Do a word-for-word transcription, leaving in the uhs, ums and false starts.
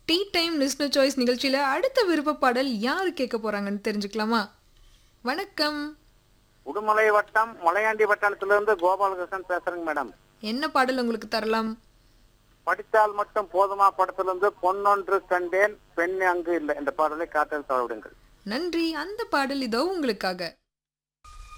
Tea time listener choice நிகழ்ச்சியில அடுத்த விருப்ப பாடல் யாரு கேட்க போறாங்கன்னு தெரிஞ்சுக்கலாமா? வணக்கம். உடுமலை வட்டம் மலையாண்டி வட்டாரத்திலிருந்து கோபாலகிருஷ்ணன் பேசுறேங்க மேடம். என்ன பாடல் உங்களுக்கு தரலாம்? படித்தால் மட்டும் போதுமா படத்திலிருந்து பொன்னொன்று கண்டேன் பெண் அங்கு இல்லை என்ற பாடலை காற்றல் தவறுங்கள். நன்றி. அந்த பாடல் இதோ உங்களுக்காக.